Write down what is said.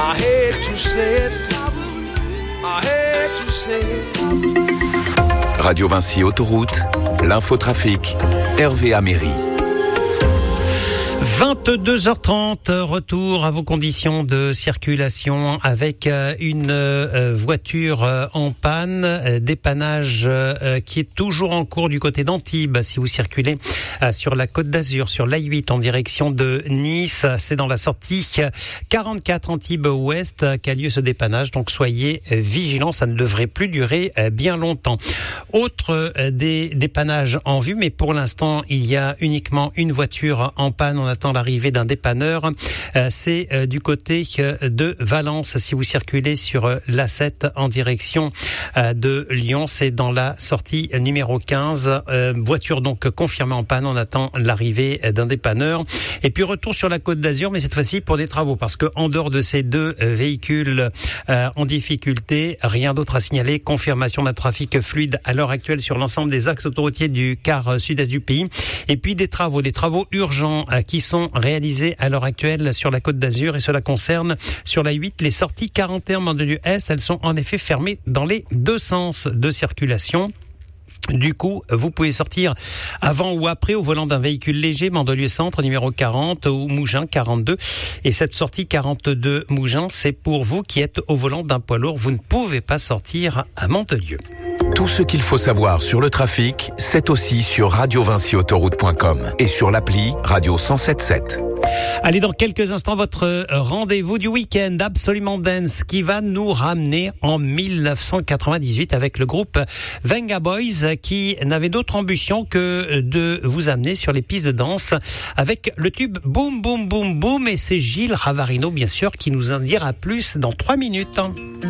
I hate to say it, I hate to say it. Radio Vinci Autoroute, l'infotrafic, Hervé Améry. 22h30, retour à vos conditions de circulation avec une voiture en panne, dépannage qui est toujours en cours du côté d'Antibes. Si vous circulez sur la Côte d'Azur, sur l'A8 en direction de Nice, c'est dans la sortie 44 Antibes Ouest qu'a lieu ce dépannage, donc soyez vigilants, ça ne devrait plus durer bien longtemps. Autre des dépannages en vue, mais pour l'instant il y a uniquement une voiture en panne. On attend l'arrivée d'un dépanneur. C'est du côté de Valence. Si vous circulez sur l'A7 en direction de Lyon, c'est dans la sortie numéro 15. Voiture donc confirmée en panne. On attend l'arrivée d'un dépanneur. Et puis retour sur la Côte d'Azur, mais cette fois-ci pour des travaux, parce que en dehors de ces deux véhicules en difficulté, rien d'autre à signaler. Confirmation d'un trafic fluide à l'heure actuelle sur l'ensemble des axes autoroutiers du quart sud-est du pays. Et puis des travaux urgents qui sont réalisés à l'heure actuelle sur la Côte d'Azur, et cela concerne sur la 8 les sorties 41 Mandelieu-Est. Elles sont en effet fermées dans les deux sens de circulation. Du coup, vous pouvez sortir avant ou après au volant d'un véhicule léger, Mandelieu Centre numéro 40 ou Mougins 42. Et cette sortie 42 Mougins, c'est pour vous qui êtes au volant d'un poids lourd. Vous ne pouvez pas sortir à Mandelieu. Tout ce qu'il faut savoir sur le trafic, c'est aussi sur radiovinciautoroute.com et sur l'appli Radio 107.7. Allez, dans quelques instants, votre rendez-vous du week-end Absolument Dance qui va nous ramener en 1998 avec le groupe Venga Boys qui n'avait d'autre ambition que de vous amener sur les pistes de danse avec le tube Boum Boum Boum Boum. Et c'est Gilles Ravarino, bien sûr, qui nous en dira plus dans 3 minutes.